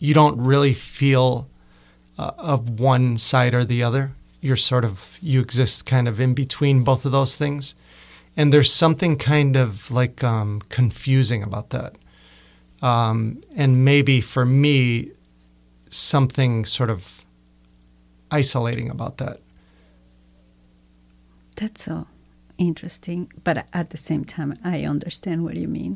you don't really feel of one side or the other. You exist kind of in between both of those things. And there's something kind of like confusing about that. And maybe for me, something sort of isolating about that. That's so interesting. But at the same time, I understand what you mean.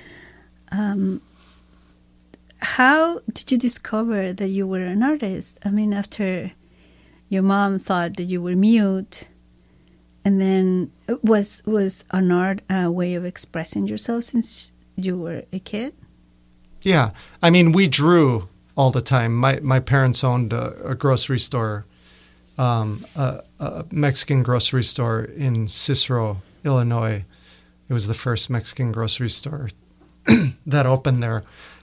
How did you discover that you were an artist? I mean, after your mom thought that you were mute, and then was an art a way of expressing yourself since you were a kid? Yeah. I mean, we drew all the time. My parents owned a grocery store, a Mexican grocery store in Cicero, Illinois. It was the first Mexican grocery store that opened there.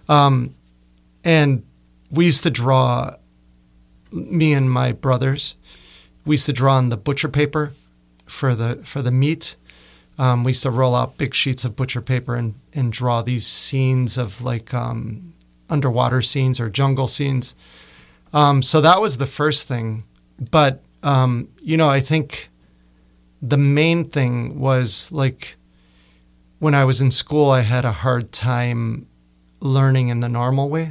And we used to draw, me and my brothers, we used to draw on the butcher paper for the meat. We used to roll out big sheets of butcher paper and draw these scenes of like underwater scenes or jungle scenes. So that was the first thing. But, I think the main thing was like when I was in school, I had a hard time learning in the normal way.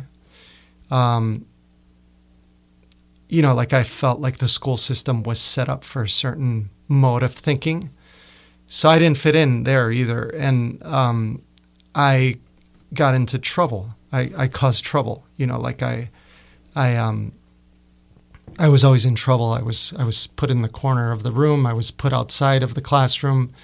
Like I felt like the school system was set up for a certain mode of thinking. So I didn't fit in there either. And I got into trouble. I caused trouble. I was always in trouble. I was put in the corner of the room. I was put outside of the classroom.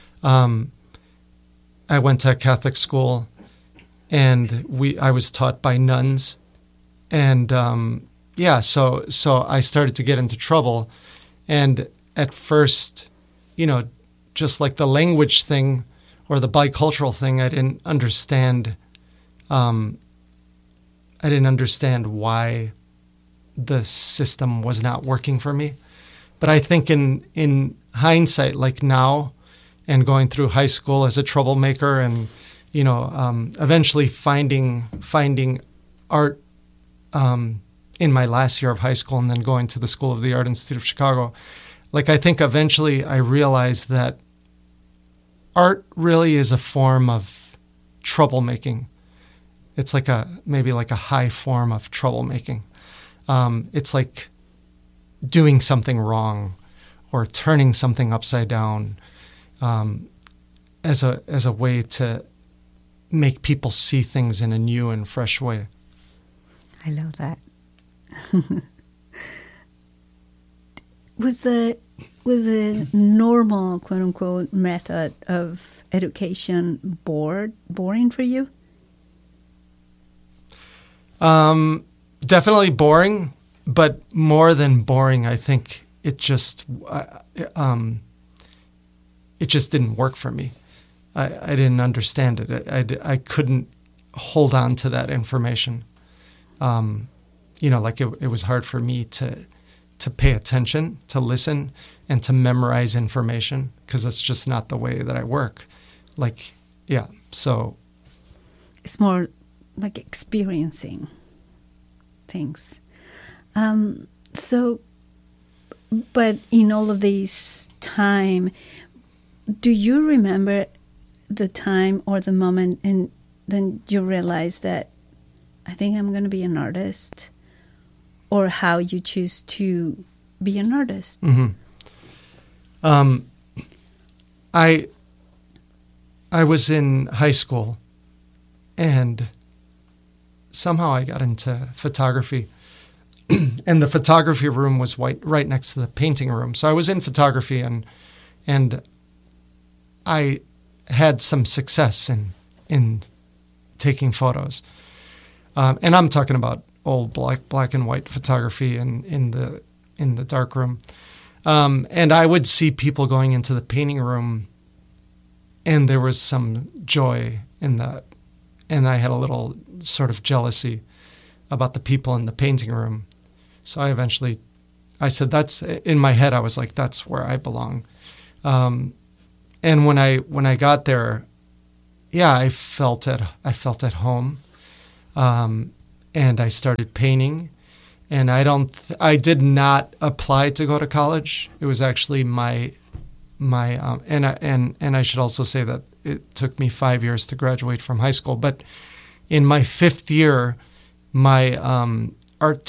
I went to a Catholic school, and I was taught by nuns. And so I started to get into trouble. And at first, just like the language thing or the bicultural thing, I didn't understand. I didn't understand why the system was not working for me. But I think in hindsight, like now, and going through high school as a troublemaker, and eventually finding art in my last year of high school, and then going to the School of the Art Institute of Chicago. Like I think eventually I realized that art really is a form of troublemaking. It's like maybe a high form of troublemaking. It's like doing something wrong or turning something upside down as a way to make people see things in a new and fresh way. I love that. Was the normal, quote unquote, method of education boring for you? Definitely boring, but more than boring, I think it just didn't work for me. I didn't understand it. I couldn't hold on to that information. It was hard for me to pay attention, to listen, and to memorize information, because that's just not the way that I work. So it's more like experiencing things. But in all of this time, do you remember the time or the moment and then you realize that I think I'm going to be an artist, or how you choose to be an artist? Mm-hmm. I was in high school, and somehow I got into photography. And the photography room was right next to the painting room. So I was in photography, and I had some success in taking photos. And I'm talking about old black and white photography in the dark room. And I would see people going into the painting room, and there was some joy in that. And I had a little sort of jealousy about the people in the painting room. So I said, that's, in my head, I was like, that's where I belong. And when I got there, yeah, I felt at home. and I started painting. And I did not apply to go to college. It was actually and I should also say that it took me 5 years to graduate from high school. But in my 5th year, my art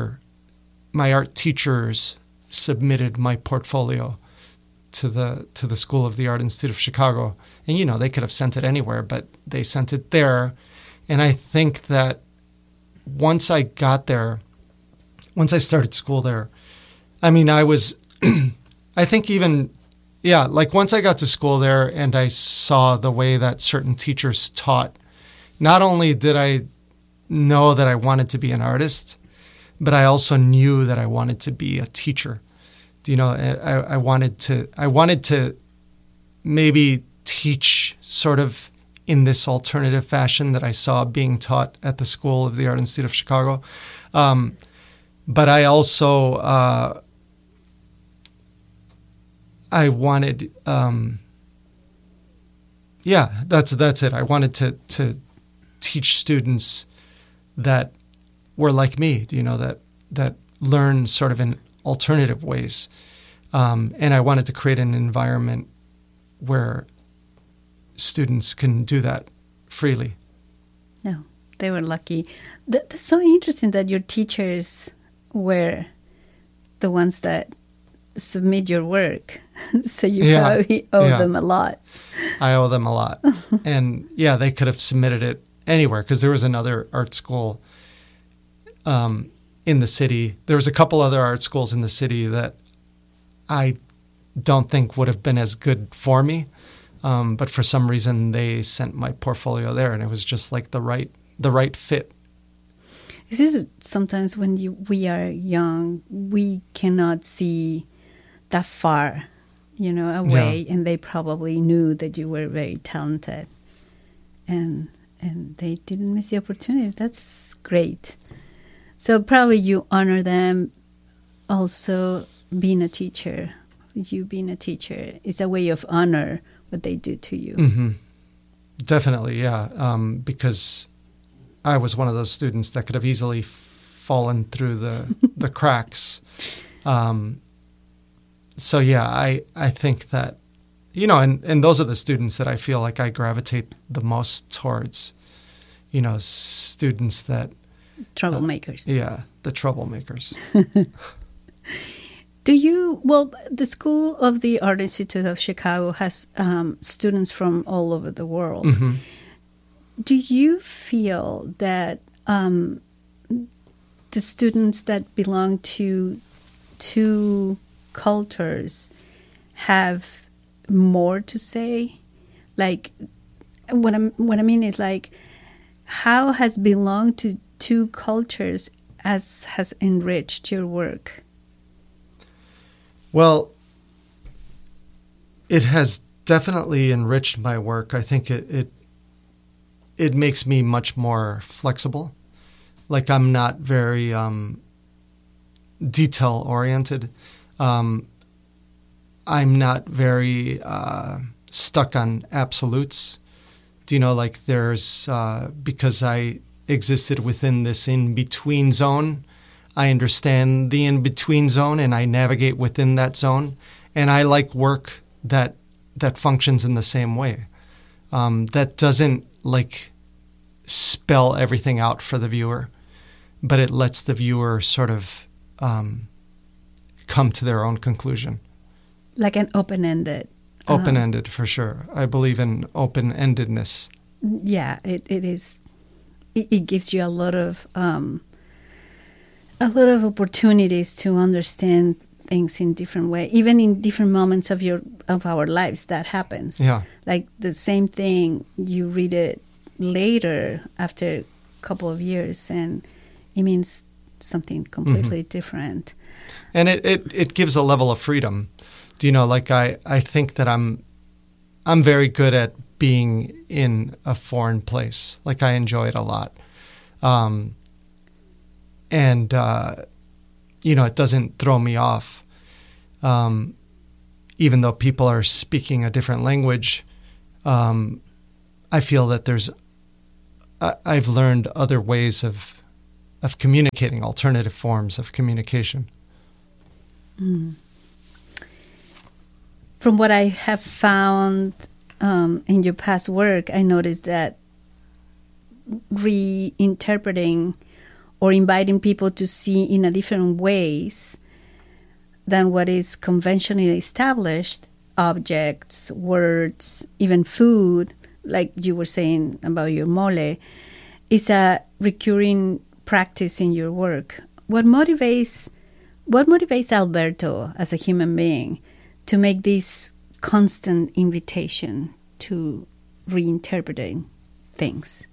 teachers submitted my portfolio to the School of the Art Institute of Chicago. And, they could have sent it anywhere, but they sent it there. And I think that once I got there, once I started school there, I mean, I was, I think even, like once I got to school there and I saw the way that certain teachers taught, not only did I know that I wanted to be an artist, but I also knew that I wanted to be a teacher. I wanted to maybe teach sort of in this alternative fashion that I saw being taught at the School of the Art Institute of Chicago. But I also, I wanted, that's it. I wanted to teach students that were like me, that learn sort of in alternative ways. And I wanted to create an environment where students can do that freely. No, they were lucky. That's so interesting that your teachers were the ones that submit your work. So you probably owe them a lot. I owe them a lot. And they could have submitted it anywhere because there was another art school in the city. There was a couple other art schools in the city that I don't think would have been as good for me. But for some reason they sent my portfolio there and it was just like the right fit. This is sometimes when we are young, we cannot see that far, away, and they probably knew that you were very talented, and they didn't miss the opportunity. That's great. So probably you honor them. Also, being a teacher, you being a teacher is a way of honor what they do to you. Mm-hmm. Definitely, yeah, because I was one of those students that could have easily fallen through the cracks. So I think that, and those are the students that I feel like I gravitate the most towards, students that... Troublemakers. The troublemakers. The School of the Art Institute of Chicago has students from all over the world. Mm-hmm. Do you feel that the students that belong to two cultures have more to say? Like, what I mean is, like, how has belonged to two cultures has enriched your work? Well, it has definitely enriched my work. I think it makes me much more flexible. Like, I'm not very detail-oriented. I'm not very stuck on absolutes. Like there's, because I existed within this in-between zone, I understand the in-between zone and I navigate within that zone. And I like work that functions in the same way. That doesn't spell everything out for the viewer, but it lets the viewer sort of come to their own conclusion. Like an open-ended. Open-ended, for sure. I believe in open-endedness. Yeah, it is. It gives you a lot of opportunities to understand things in different way, even in different moments of our lives. That happens. Yeah. Like the same thing, you read it later after a couple of years, and it means something completely different. And it gives a level of freedom. I think that I'm very good at being in a foreign place. Like, I enjoy it a lot. It doesn't throw me off. Even though people are speaking a different language, I feel that I've learned other ways of communicating, alternative forms of communication. From what I have found in your past work, I noticed that reinterpreting or inviting people to see in a different ways than what is conventionally established, objects, words, even food, like you were saying about your mole, is a recurring practice in your work. What motivates Alberto as a human being to make this constant invitation to reinterpreting things?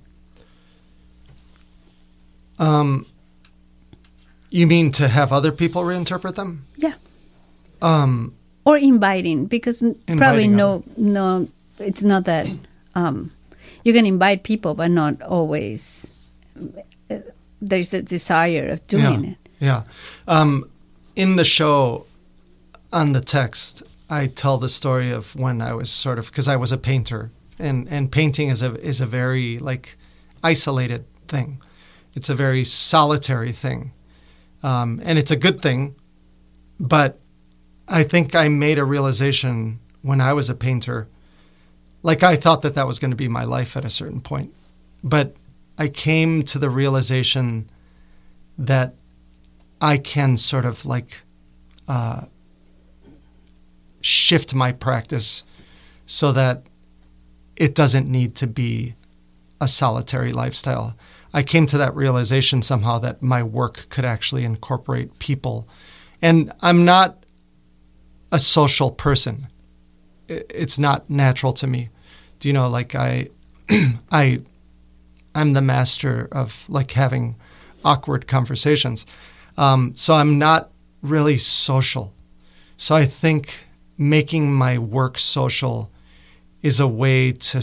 You mean to have other people reinterpret them? Yeah. Or inviting, because probably no, it's not that you can invite people, but not always there's a desire of doing it. Yeah. In the show, on the text, I tell the story of when I was because I was a painter, and painting is a very isolated thing. It's a very solitary thing, and it's a good thing. But I think I made a realization when I was a painter, I thought that was going to be my life at a certain point, but I came to the realization that I can shift my practice so that it doesn't need to be a solitary lifestyle. I came to that realization somehow that my work could actually incorporate people. And I'm not a social person. It's not natural to me. Do you know, I'm the master of having awkward conversations. So I'm not really social. So I think making my work social is a way to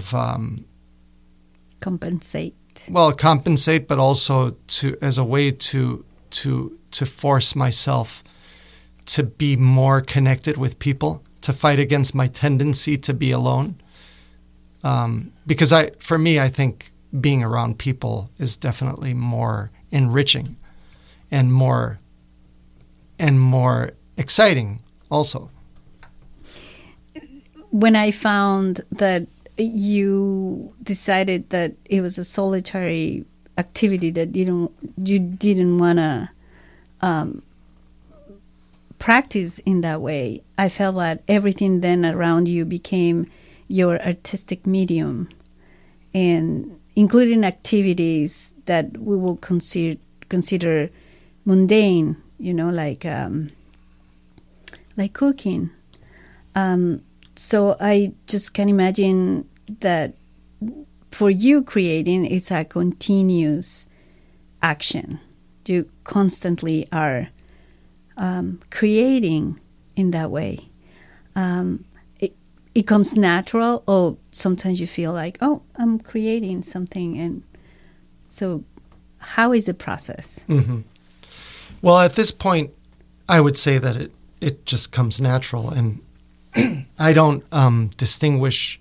compensate. Well, compensate, but also as a way to force myself to be more connected with people, to fight against my tendency to be alone. Because for me, I think being around people is definitely more enriching and more exciting also. When I found that you decided that it was a solitary activity that you didn't want to practice in that way, I felt that everything then around you became your artistic medium, and including activities that we will consider mundane, like cooking. So I just can imagine that for you, creating is a continuous action. You constantly are creating in that way. It comes natural, or sometimes you feel like, oh, I'm creating something. And so how is the process? Mm-hmm. Well, at this point, I would say that it just comes natural, and I don't distinguish.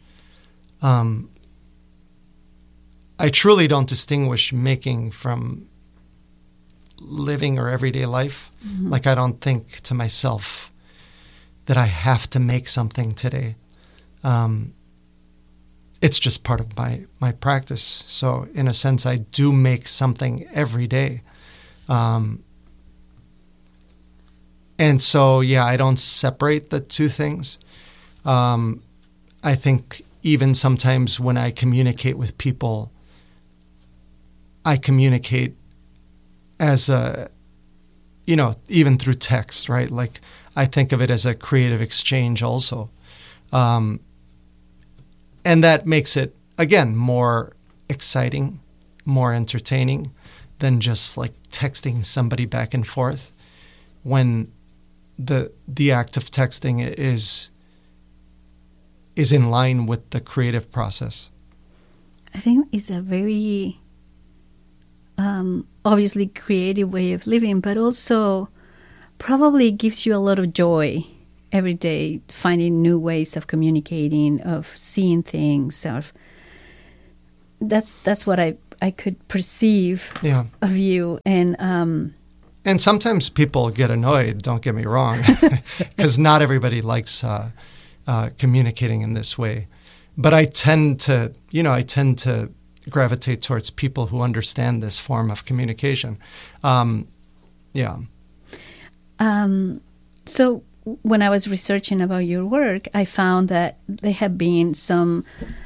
I truly don't distinguish making from living or everyday life. Mm-hmm. I don't think to myself that I have to make something today. It's just part of my practice. So in a sense, I do make something every day. And so, I don't separate the two things. I think even sometimes when I communicate with people, I communicate as even through text, right? I think of it as a creative exchange also. And that makes it, again, more exciting, more entertaining than just texting somebody back and forth, when the act of texting is in line with the creative process. I think it's a very obviously creative way of living, but also probably gives you a lot of joy every day, finding new ways of communicating, of seeing things. That's what I could perceive of you. And sometimes people get annoyed, don't get me wrong, because not everybody likes communicating in this way. But I tend to gravitate towards people who understand this form of communication. So when I was researching about your work, I found that there have been some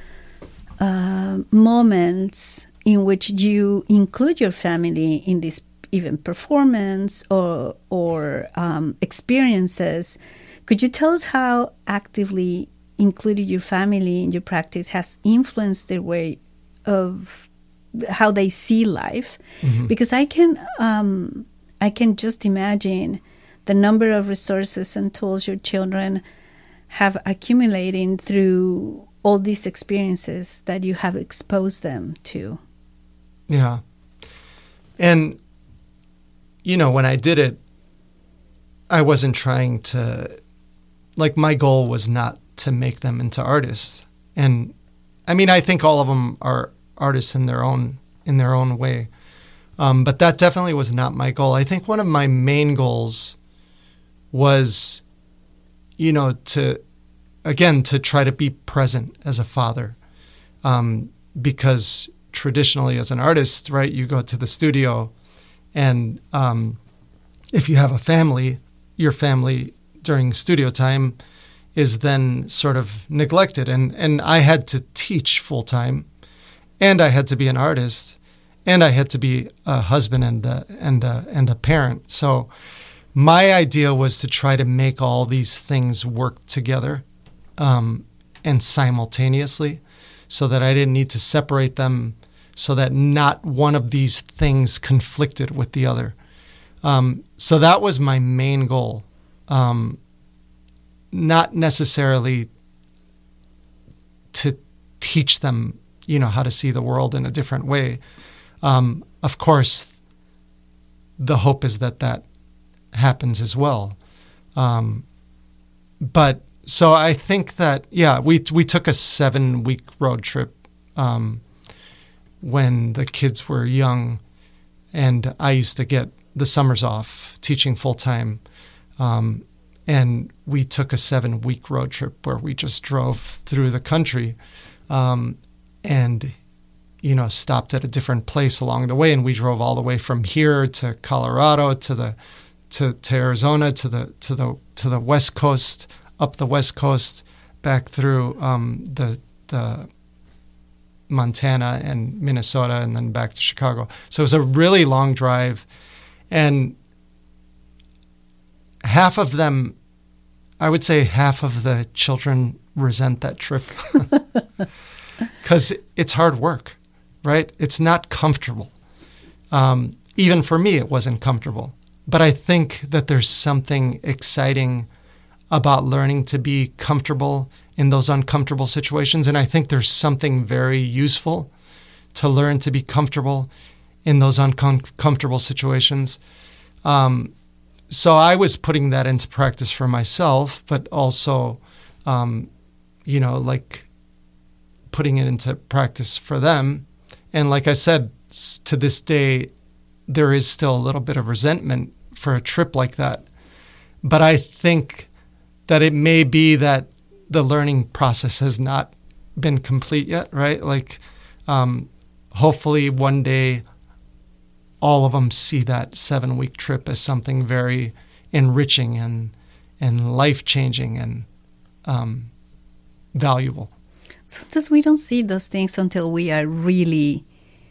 moments in which you include your family in this even performance or experiences. Could you tell us how actively including your family in your practice has influenced their way of how they see life? Mm-hmm. Because I can just imagine the number of resources and tools your children have accumulating through all these experiences that you have exposed them to. Yeah. And, when I did it, I wasn't trying to, my goal was not to make them into artists. And I think all of them are artists in their own way. But that definitely was not my goal. I think one of my main goals was, to try to be present as a father. Because traditionally as an artist, right, you go to the studio and if you have a family, your family during studio time is then sort of neglected. And I had to teach full time, and I had to be an artist, and I had to be a husband and a parent. So my idea was to try to make all these things work together and simultaneously, so that I didn't need to separate them, so that not one of these things conflicted with the other. So that was my main goal. Not necessarily to teach them, how to see the world in a different way. Of course, the hope is that happens as well. But so I think that, we took a 7-week road trip when the kids were young, and I used to get the summers off teaching full time. And we took a 7-week road trip where we just drove through the country and, stopped at a different place along the way. And we drove all the way from here to Colorado to Arizona to the West Coast, up the West Coast, back through the Montana and Minnesota, and then back to Chicago. So it was a really long drive. And half of them, I would say half of the children resent that trip because it's hard work, right? It's not comfortable. Even for me, it wasn't comfortable. But I think that there's something exciting about learning to be comfortable in those uncomfortable situations. And I think there's something very useful to learn to be comfortable in those uncomfortable situations. So I was putting that into practice for myself, but also, putting it into practice for them. And like I said, to this day, there is still a little bit of resentment for a trip like that. But I think that it may be that the learning process has not been complete yet, right? Hopefully one day all of them see that 7-week trip as something very enriching and life-changing and valuable. Sometimes we don't see those things until we are really,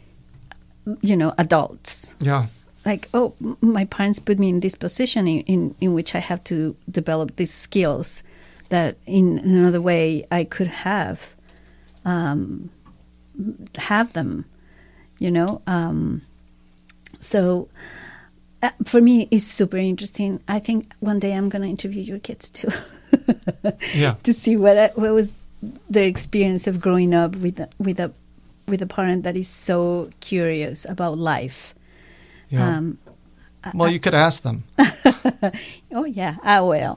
adults. Yeah. My parents put me in this position in which I have to develop these skills that in another way I could have them, So for me, it's super interesting. I think one day I'm going to interview your kids too. Yeah. To see what was their experience of growing up with a parent that is so curious about life. Yeah. You could ask them. Oh yeah, I will.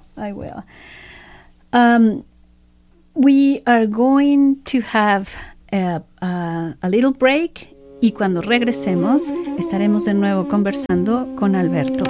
We are going to have a little break. y cuando regresemos estaremos de nuevo conversando con Alberto.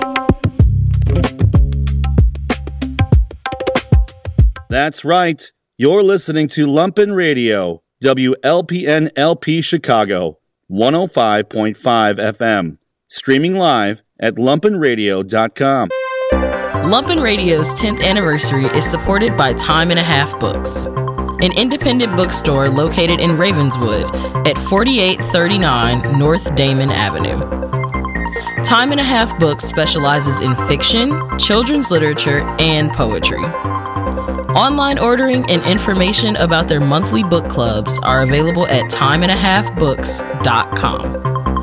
That's right. You're listening to Lumpen Radio, WLPN-LP Chicago, 105.5 FM. Streaming live at lumpenradio.com. Lumpen Radio's 10th anniversary is supported by Time and a Half Books, an independent bookstore located in Ravenswood at 4839 North Damon Avenue. Time and a Half Books specializes in fiction, children's literature, and poetry. Online ordering and information about their monthly book clubs are available at timeandahalfbooks.com.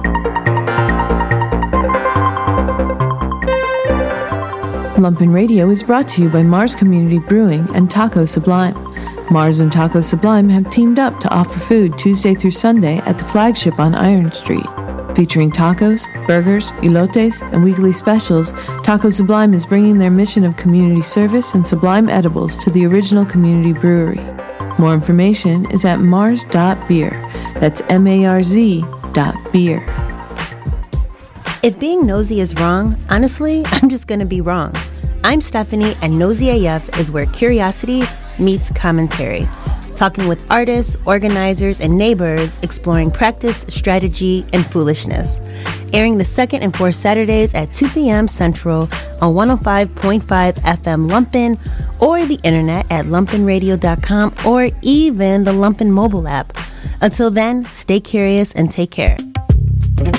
Lumpen Radio is brought to you by Mars Community Brewing and Taco Sublime. Mars and Taco Sublime have teamed up to offer food Tuesday through Sunday at the flagship on Iron Street. Featuring tacos, burgers, elotes, and weekly specials, Taco Sublime is bringing their mission of community service and sublime edibles to the original community brewery. More information is at mars.beer. That's MARZ.beer. If being nosy is wrong, honestly, I'm just going to be wrong. I'm Stephanie, and Nosy AF is where curiosity meets commentary. Talking with artists, organizers, and neighbors, exploring practice, strategy, and foolishness. Airing the second and fourth Saturdays at 2 p.m. Central on 105.5 FM Lumpen, or the internet at lumpenradio.com, or even the Lumpen mobile app. Until then, stay curious and take care.